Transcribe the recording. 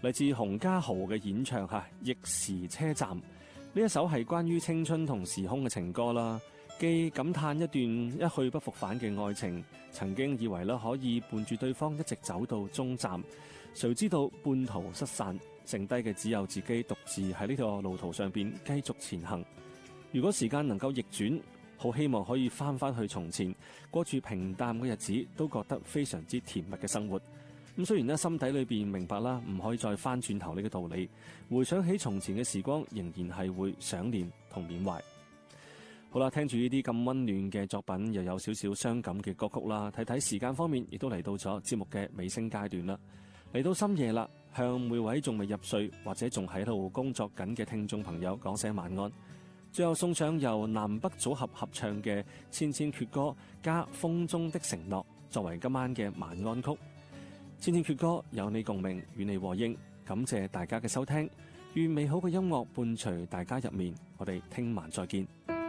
嚟自洪嘉豪嘅演唱《逆時車站》，呢一首係關於青春同時空嘅情歌啦，既感嘆一段一去不復返嘅愛情，曾經以為可以伴住對方一直走到終站，誰知道半途失散，剩低嘅只有自己獨自喺呢個路途上邊繼續前行。如果時間能夠逆轉，好希望可以翻去從前，過住平淡嘅日子，都覺得非常之甜蜜嘅生活。咁雖然心底裏邊明白啦，唔可以再翻轉頭呢個道理，回想起從前嘅時光，仍然係會想念同緬懷。好啦，聽住呢啲咁溫暖嘅作品，又有少少傷感嘅歌曲啦。睇睇時間方面，亦都嚟到咗節目嘅尾聲階段啦。嚟到深夜啦，向每位仲未入睡或者仲喺度工作緊嘅聽眾朋友講聲晚安。最後送上由南北組合合唱嘅《千千闕歌》加《風中的承諾》作為今晚嘅晚安曲。千千闕歌有你共鳴，與你和應，感謝大家嘅收聽，願美好嘅音樂伴隨大家入眠，我哋聽晚再見。